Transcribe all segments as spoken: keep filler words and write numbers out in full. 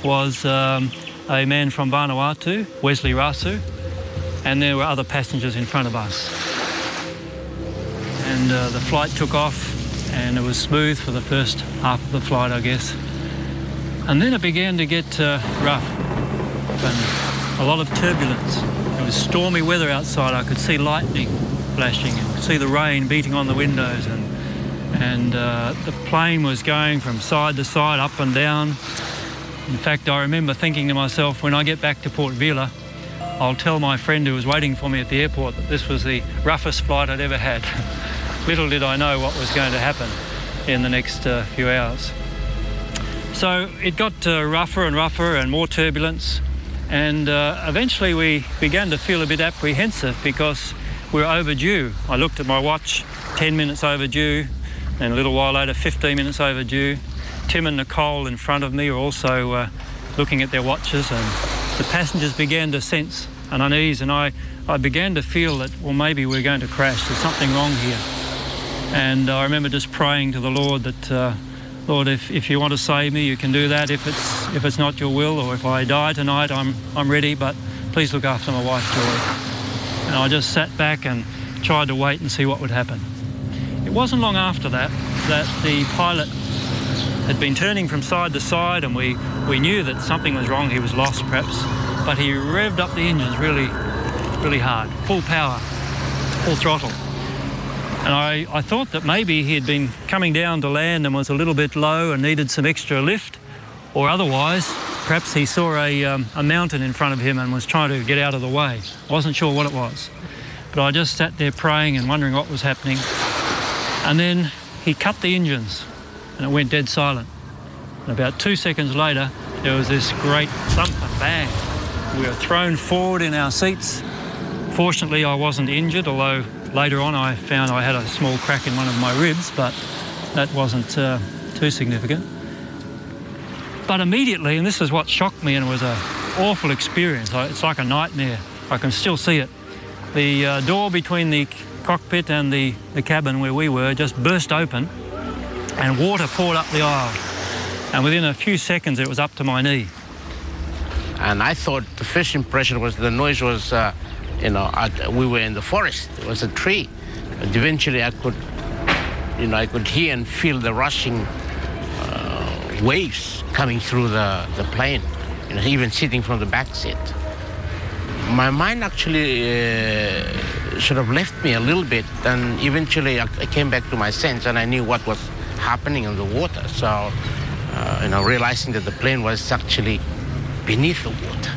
was um, a man from Vanuatu, Wesley Rasu, and there were other passengers in front of us. And uh, the flight took off, and it was smooth for the first half of the flight, I guess. And then it began to get uh, rough, and a lot of turbulence. It was stormy weather outside. I could see lightning flashing and could see the rain beating on the windows, and and uh, the plane was going from side to side, up and down. In fact, I remember thinking to myself, when I get back to Port Vila, I'll tell my friend who was waiting for me at the airport that this was the roughest flight I'd ever had. Little did I know what was going to happen in the next uh, few hours. So it got uh, rougher and rougher and more turbulence, and uh, eventually we began to feel a bit apprehensive because we were overdue. I looked at my watch, ten minutes overdue, and a little while later, fifteen minutes overdue. Tim and Nicole in front of me were also uh, looking at their watches, and the passengers began to sense an unease, and I, I began to feel that, well, maybe we're going to crash. There's something wrong here. And I remember just praying to the Lord that, uh, Lord, if, if you want to save me, you can do that. If it's if it's not your will, or if I die tonight, I'm I'm ready. But please look after my wife, Joy. And I just sat back and tried to wait and see what would happen. It wasn't long after that that the pilot had been turning from side to side, and we we knew that something was wrong. He was lost, perhaps, but he revved up the engines really, really hard, full power, full throttle. And I, I thought that maybe he had been coming down to land and was a little bit low and needed some extra lift, or otherwise, perhaps he saw a, um, a mountain in front of him and was trying to get out of the way. I wasn't sure what it was, but I just sat there praying and wondering what was happening. And then he cut the engines and it went dead silent. And about two seconds later, there was this great thump and bang. We were thrown forward in our seats. Fortunately, I wasn't injured, although later on I found I had a small crack in one of my ribs, but that wasn't uh, too significant. But immediately, and this is what shocked me, and it was an awful experience, it's like a nightmare, I can still see it. The uh, door between the cockpit and the, the cabin where we were just burst open, and water poured up the aisle. And within a few seconds, it was up to my knee. And I thought the first impression was the noise was, uh, you know, I, we were in the forest. It was a tree. But eventually, I could, you know, I could hear and feel the rushing uh, waves coming through the, the plane, you know, even sitting from the back seat. My mind actually uh, should have left me a little bit, and eventually I, I came back to my sense, and I knew what was happening in the water. So, uh, you know, realizing that the plane was actually beneath the water.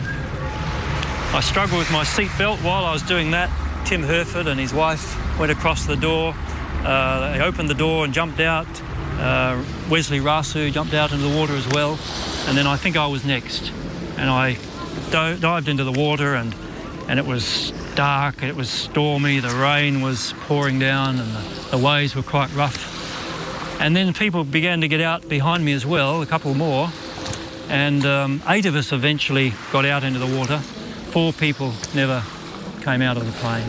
I struggled with my seat belt while I was doing that. Tim Herford and his wife went across the door. Uh, they opened the door and jumped out. Uh, Wesley Rasu jumped out into the water as well. And then I think I was next. And I do- dived into the water, and, and it was dark, it was stormy, the rain was pouring down, and the, the waves were quite rough. And then people began to get out behind me as well, a couple more. And um, eight of us eventually got out into the water. Four people never came out of the plane.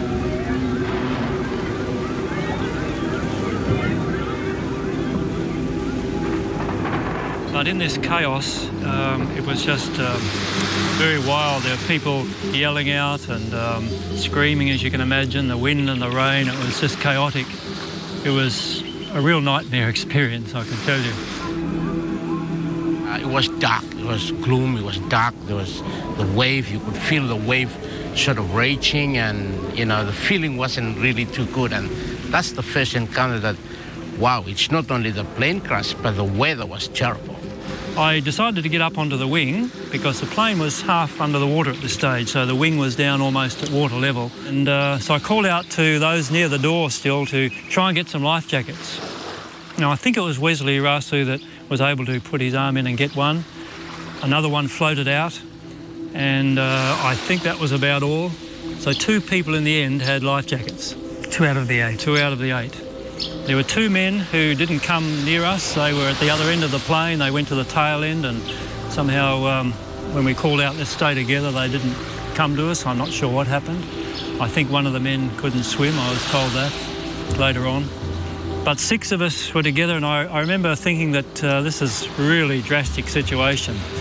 But in this chaos, um, it was just um, very wild. There were people yelling out and um, screaming, as you can imagine, the wind and the rain. It was just chaotic. It was a real nightmare experience, I can tell you. Uh, it was dark, it was gloom, it was dark, there was the wave, you could feel the wave sort of raging, and, you know, the feeling wasn't really too good. And that's the first encounter that, wow, it's not only the plane crash, but the weather was terrible. I decided to get up onto the wing because the plane was half under the water at this stage, so the wing was down almost at water level. And uh, so I called out to those near the door still to try and get some life jackets. Now, I think it was Wesley Rasu that was able to put his arm in and get one. Another one floated out, and uh, I think that was about all. So two people in the end had life jackets. Two out of the eight. Two out of the eight. There were two men who didn't come near us. They were at the other end of the plane. They went to the tail end, and somehow um, when we called out, let's stay together, they didn't come to us. I'm not sure what happened. I think one of the men couldn't swim. I was told that later on. But six of us were together, and I, I remember thinking that uh, this is a really drastic situation.